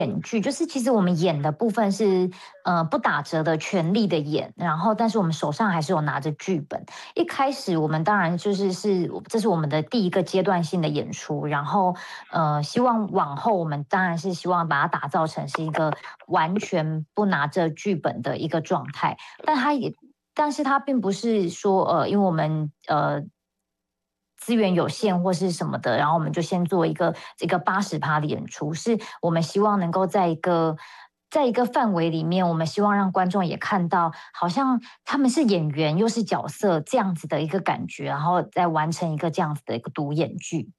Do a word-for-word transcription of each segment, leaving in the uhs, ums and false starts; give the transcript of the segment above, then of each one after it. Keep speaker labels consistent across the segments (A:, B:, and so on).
A: 演剧，就是其实我们演的部分是呃不打折的全力的演，然后但是我们手上还是有拿着剧本。一开始我们当然就是是这是我们的第一个阶段性的演出，然后呃希望往后我们当然是希望把它打造成是一个完全不拿着剧本的一个状态，但它也但是它并不是说呃因为我们呃。资源有限或是什么的，然后我们就先做一个一个八十趴的演出，是我们希望能够在一个在一个范围里面，我们希望让观众也看到，好像他们是演员又是角色这样子的一个感觉，然后再完成一个这样子的一个独演剧。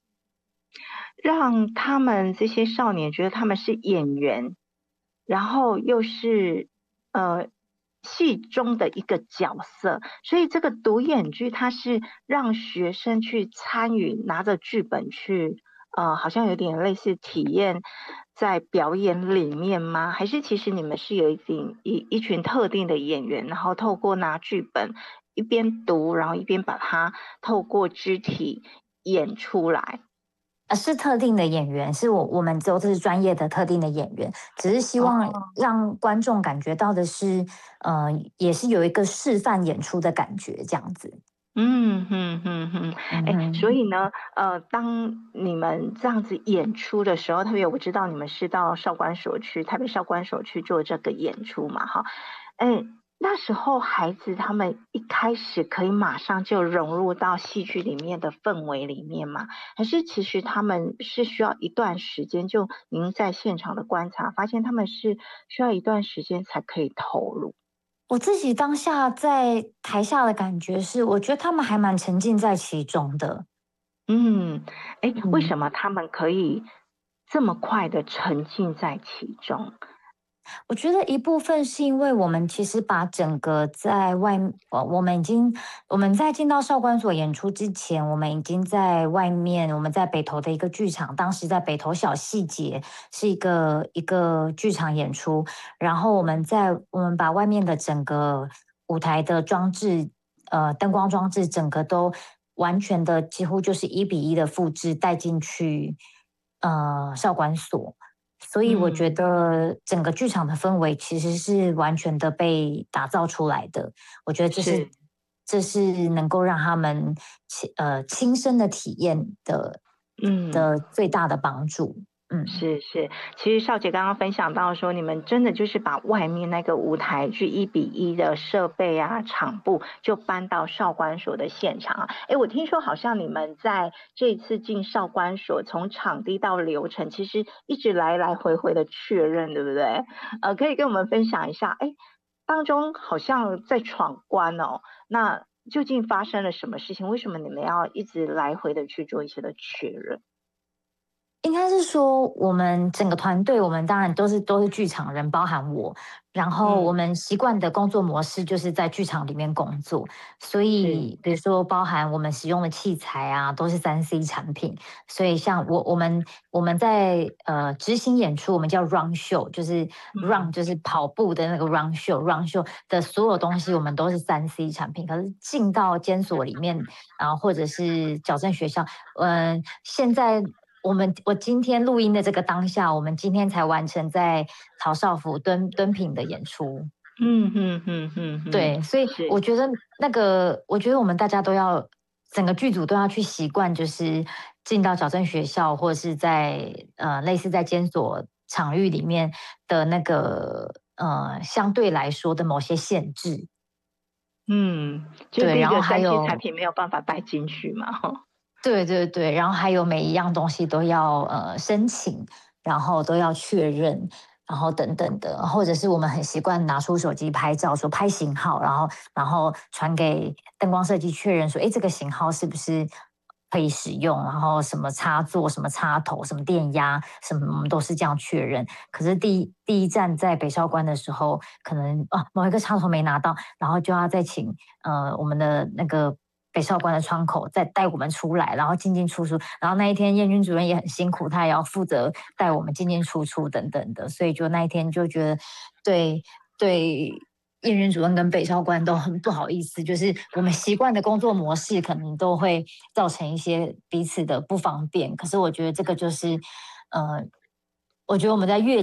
B: 让他们这些少年觉得他们是演员，然后又是呃戏中的一个角色，所以这个独演剧它是让学生去参与，拿着剧本去，呃，好像有点类似体验在表演里面吗？还是其实你们是有一定一一群特定的演员，然后透过拿剧本一边读，然后一边把它透过肢体演出来？
A: 呃，是特定的演员，是我我们都是专业的特定的演员，只是希望
B: 哦。
A: 让观众感觉到的是，呃，也是有一个示范演出的感觉，这样子。
B: 嗯哼哼哼，哎，所
A: 嗯哼。
B: 以呢，呃，当你们这样子演出的时候，特别我知道你们是到少管所去，台北少管所去做这个演出嘛，哈，哎，那时候孩子他们一开始可以马上就融入到戏剧里面的氛围里面吗？还是其实他们是需要一段时间？就您在现场的观察，发现他们是需要一段时间才可以投入。
A: 我自己当下在台下的感觉是，我觉得他们还蛮沉浸在其中的。
B: 嗯，哎，为
A: 嗯。
B: 什么他们可以这么快的沉浸在其中？
A: 我觉得一部分是因为我们其实把整个在外，呃，我们已经我们在进到少管所演出之前，我们已经在外面，我们在北投的一个剧场，当时在北投小细节是一个一个剧场演出，然后我们在我们把外面的整个舞台的装置，呃，灯光装置整个都完全的几乎就是一比一的复制带进去，呃，少管所。所以我觉
B: 嗯，
A: 得整个剧场的氛围其实是完全的被打造出来的，我觉得这是
B: 是。
A: 这是能够让他们亲呃，亲身的体验的
B: 嗯。
A: 的最大的帮助。嗯。
B: 是是，其实少姐刚刚分享到说，你们真的就是把外面那个舞台去一比一的设备啊、场布，就搬到少管所的现场啊。诶，我听说好像你们在这一次进少管所，从场地到流程，其实一直来来回回的确认，对不对？呃，可以跟我们分享一下，诶，当中好像在闯关哦，那究竟发生了什么事情？为什么你们要一直来回的去做一些的确认？
A: 应该是说，我们整个团队，我们当然都是都是剧场人，包含我。然后我
B: 嗯。
A: 们习惯的工作模式就是在剧场里面工作，所
B: 是。
A: 以比如说包含我们使用的器材啊，都是三 C 产品。所以像我我们我们在呃执行演出，我们叫 run show，就是 run
B: 嗯。
A: 就是跑步的那个 run show，run show 的所有东西我们都是三 C 产品。可是进到监所里面，然后或者是矫正学校，嗯、现在。我们我今天录音的这个当下，我们今天才完成在陶少府敦敦品的演出。
B: 嗯哼哼哼哼，
A: 对，所以
B: 是。
A: 我觉得那个，我觉得我们大家都要，整个剧组都要去习惯，就是进到矫正学校或者是在呃类似在监所场域里面的那个呃相对来说的某些限制。
B: 嗯，就
A: 对，
B: 第一个
A: 然后还
B: 三 C 产
A: 有
B: 品没有办法带进去嘛，哈。
A: 对对对，然后还有每一样东西都要呃申请，然后都要确认，然后等等的，或者是我们很习惯拿出手机拍照，说拍型号，然后然后传给灯光设计确认说，哎，这个型号是不是可以使用？然后什么插座、什么插头、什么电压，什么我们都是这样确认。可是第一第一站在北少关的时候，可能啊某一个插头没拿到，然后就要再请呃我们的那个。北少关的窗口再带我们出来，然后进进出出，然后那一天燕军主任也很辛苦，他也要负责带我们进进出出等等的，所以就那一天就觉得对对燕军主任跟北少关都很不好意思，就是我们习惯的工作模式可能都会造成一些彼此的不方便，可是我觉得这个就是呃，我觉得我们在越